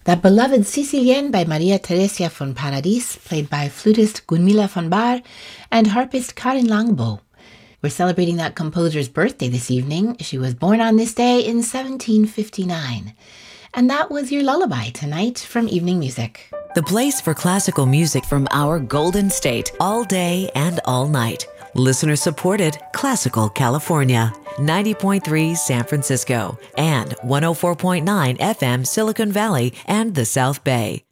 The Beloved Sicilienne by Maria Theresia von Paradis, played by flutist Gunmila von Bar and harpist Karin Langbo. We're celebrating that composer's birthday this evening. She was born on this day in 1759. And that was your lullaby tonight from Evening Music. The place for classical music from our Golden State, all day and all night. Listener supported Classical California, 90.3 San Francisco, and 104.9 FM Silicon Valley and the South Bay.